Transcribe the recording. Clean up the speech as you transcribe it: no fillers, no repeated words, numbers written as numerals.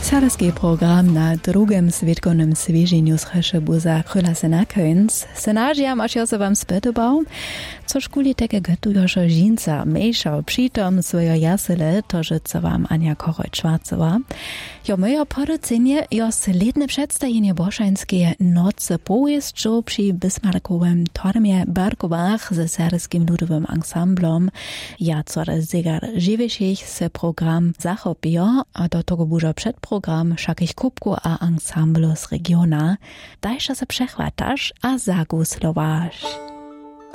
Serbski program na drugim svitkovnom sviženju sreše buza chryla se na końc. Senažiam, až ja se vám spytobal, co škuli teke gotujošo žinca mejšo přitom svojo jasele, to, že co vám Anja Koroj-Schwarzova. Jo mojo podocenje, jo sledne představenie bošanskie noce pojezdčo při Bismarckovem tormie Barkovach ze serbskim ludovým ensemblom. Ja core zegar živišich se program zachopio, a do toho bužo předprogram šakich kubku a ensemble z regiona. Dajša se přechvataš a zagu slováš.